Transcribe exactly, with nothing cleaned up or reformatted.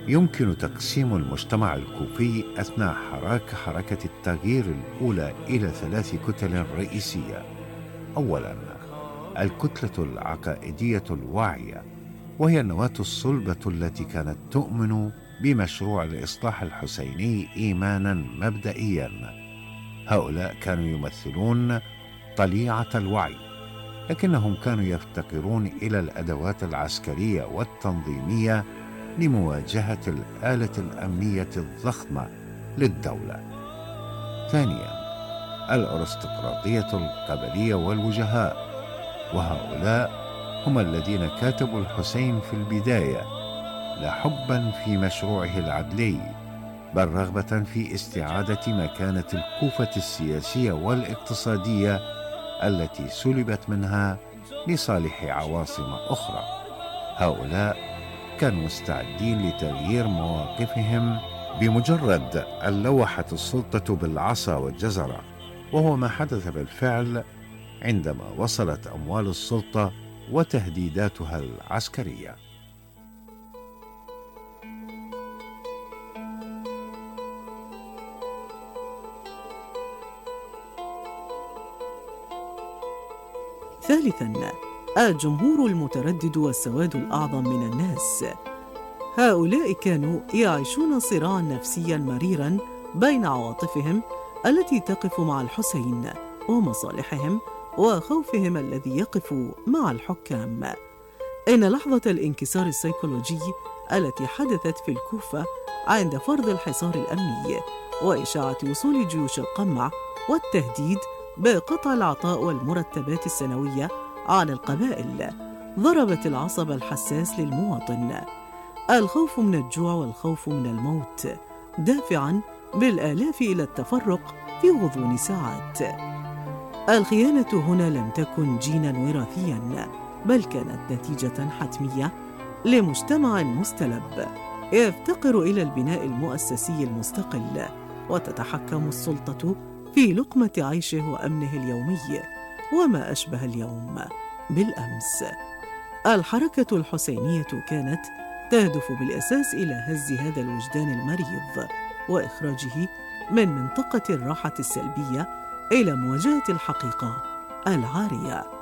يمكن تقسيم المجتمع الكوفي أثناء حراك حركة التغيير الأولى إلى ثلاث كتل رئيسية. أولاً، الكتلة العقائدية الواعية، وهي النواة الصلبة التي كانت تؤمن بمشروع الإصلاح الحسيني إيماناً مبدئياً. هؤلاء كانوا يمثلون طليعة الوعي، لكنهم كانوا يفتقرون إلى الأدوات العسكرية والتنظيمية لمواجهة الآلة الأمنية الضخمة للدولة. ثانياً، الأرستقراطية القبلية والوجهاء، وهؤلاء هم الذين كاتبوا الحسين في البداية لا حباً في مشروعه العدلي، بل رغبة في استعادة مكانة الكوفة السياسية والاقتصادية التي سلبت منها لصالح عواصم أخرى. هؤلاء كانوا مستعدين لتغيير مواقفهم بمجرد أن لوحت السلطة بالعصا والجزرة، وهو ما حدث بالفعل عندما وصلت أموال السلطة وتهديداتها العسكرية. ثالثاً، الجمهور المتردد والسواد الأعظم من الناس. هؤلاء كانوا يعيشون صراعاً نفسياً مريراً بين عواطفهم التي تقف مع الحسين ومصالحهم وخوفهم الذي يقف مع الحكام. إن لحظة الانكسار السيكولوجي التي حدثت في الكوفة عند فرض الحصار الأمني وإشاعة وصول جيوش القمع والتهديد بقطع العطاء والمرتبات السنوية عن القبائل ضربت العصب الحساس للمواطن. الخوف من الجوع والخوف من الموت دافعاً بالآلاف إلى التفرق في غضون ساعات. الخيانة هنا لم تكن جيناً وراثياً، بل كانت نتيجة حتمية لمجتمع مستلب يفتقر إلى البناء المؤسسي المستقل، وتتحكم السلطة في لقمة عيشه وأمنه اليومي وما أشبه اليوم بالأمس. الحركة الحسينية كانت تهدف بالأساس إلى هز هذا الوجدان المريض وإخراجه من منطقة الراحة السلبية إلى مواجهة الحقيقة العارية.